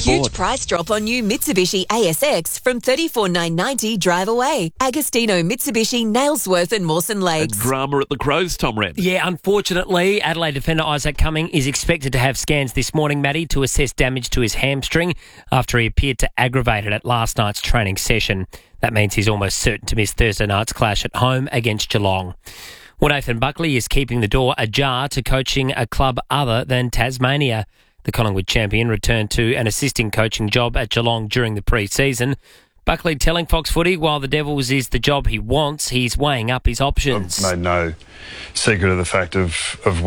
sport. Huge price drop on new Mitsubishi ASX from $34,990 drive away. Agostino Mitsubishi, Nailsworth and Mawson Lakes. Drama at the Crows, Tom Wren. Yeah, unfortunately, Adelaide defender Isaac Cumming is expected to have scans this morning, Matty, to assess damage to his hamstring after he appeared to aggravate it at last night's training session. That means he's almost certain to miss Thursday night's clash at home against Geelong. Well, Nathan Buckley is keeping the door ajar to coaching a club other than Tasmania. The Collingwood champion returned to an assisting coaching job at Geelong during the pre-season. Buckley telling Fox Footy, while the Devils is the job he wants, he's weighing up his options. I've made no secret of the fact of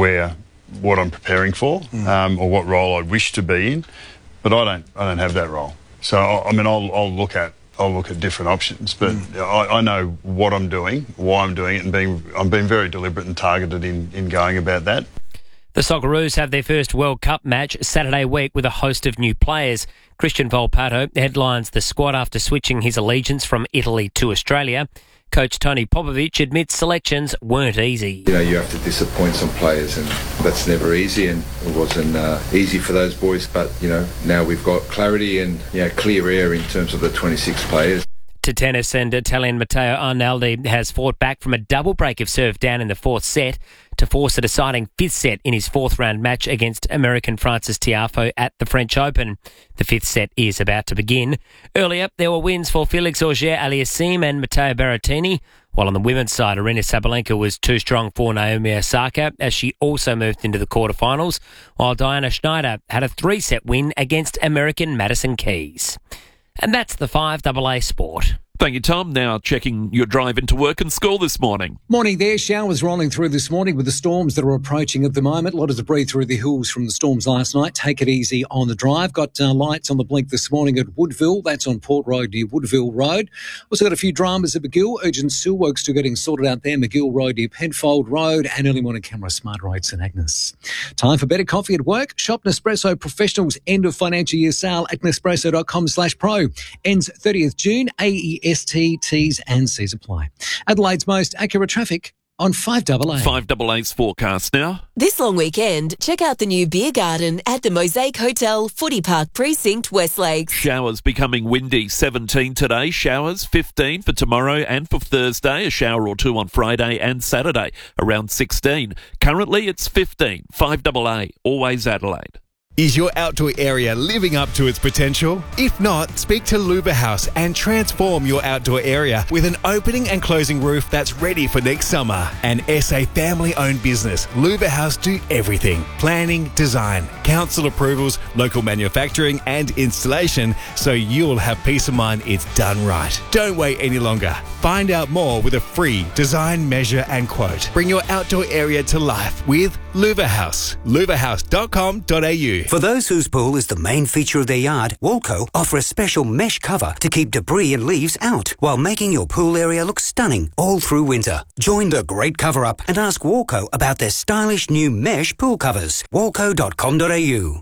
what I'm preparing for, or what role I wish to be in, but I don't have that role. So I'll look at different options, but I know what I'm doing, why I'm doing it, and I'm being very deliberate and targeted in going about that. The Socceroos have their first World Cup match Saturday week with a host of new players. Christian Volpato headlines the squad after switching his allegiance from Italy to Australia. Coach Tony Popovic admits selections weren't easy. You have to disappoint some players, and that's never easy, and it wasn't easy for those boys, but now we've got clarity and clear air in terms of the 26 players. To tennis, and Italian Matteo Arnaldi has fought back from a double break of serve down in the fourth set to force a deciding fifth set in his fourth round match against American Francis Tiafoe at the French Open. The fifth set is about to begin. Earlier, there were wins for Felix Auger-Aliassime and Matteo Berrettini, while on the women's side, Aryna Sabalenka was too strong for Naomi Osaka as she also moved into the quarterfinals, while Diana Schneider had a three-set win against American Madison Keys. And that's the 5AA Sport. Thank you, Tom. Now checking your drive into work and school this morning. Morning there. Showers rolling through this morning with the storms that are approaching at the moment. A lot of debris through the hills from the storms last night. Take it easy on the drive. Got lights on the blink this morning at Woodville. That's on Port Road near Woodville Road. Also got a few dramas at McGill. Urgent sewer work still getting sorted out there. McGill Road near Penfold Road and early morning camera Smart Road St Agnes. Time for better coffee at work. Shop Nespresso Professionals end of financial year sale at nespresso.com/pro. Ends 30th June. AEST T's and C's apply. Adelaide's most accurate traffic on 5AA. 5AA's forecast now. This long weekend, check out the new beer garden at the Mosaic Hotel, Footy Park Precinct, Westlakes. Showers becoming windy, 17 today. Showers, 15 for tomorrow and for Thursday. A shower or two on Friday and Saturday, around 16. Currently, it's 15. 5AA, always Adelaide. Is your outdoor area living up to its potential? If not, speak to Luba House and transform your outdoor area with an opening and closing roof that's ready for next summer. An SA family-owned business, Luba House do everything. Planning, design, council approvals, local manufacturing and installation, so you'll have peace of mind it's done right. Don't wait any longer. Find out more with a free design, measure and quote. Bring your outdoor area to life with Luba House. luvahouse.com.au. For those whose pool is the main feature of their yard, Walco offer a special mesh cover to keep debris and leaves out while making your pool area look stunning all through winter. Join the great cover-up and ask Walco about their stylish new mesh pool covers. Walco.com.au.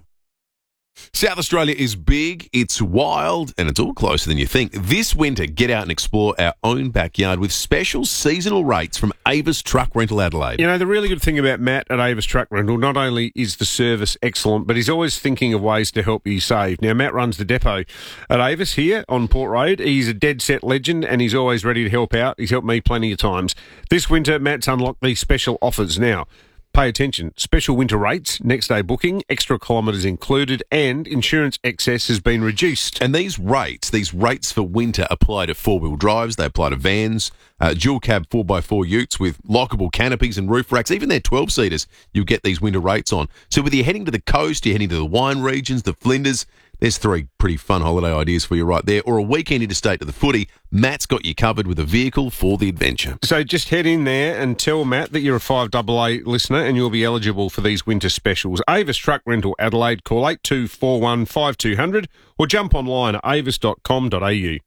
South Australia is big, it's wild, and it's all closer than you think. This winter, get out and explore our own backyard with special seasonal rates from Avis Truck Rental Adelaide. The really good thing about Matt at Avis Truck Rental, not only is the service excellent, but he's always thinking of ways to help you save. Now, Matt runs the depot at Avis here on Port Road. He's a dead set legend, and he's always ready to help out. He's helped me plenty of times. This winter, Matt's unlocked these special offers. Now, pay attention. Special winter rates, next day booking, extra kilometres included, and insurance excess has been reduced. And these rates for winter apply to four-wheel drives, they apply to vans, dual cab 4x4 utes with lockable canopies and roof racks, even their 12-seaters, you'll get these winter rates on. So whether you're heading to the coast, you're heading to the wine regions, the Flinders, there's three pretty fun holiday ideas for you right there. Or a weekend interstate to the footy, Matt's got you covered with a vehicle for the adventure. So just head in there and tell Matt that you're a 5AA listener and you'll be eligible for these winter specials. Avis Truck Rental Adelaide, call 8241 5200 or jump online at avis.com.au.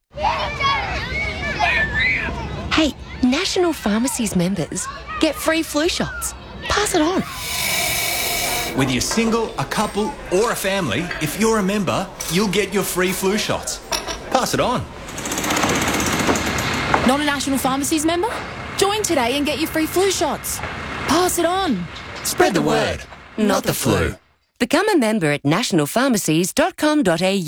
Hey, National Pharmacies members get free flu shots. Pass it on. Whether you're single, a couple or a family, if you're a member, you'll get your free flu shots. Pass it on. Not a National Pharmacies member? Join today and get your free flu shots. Pass it on. Spread the word, not the flu. Become a member at nationalpharmacies.com.au.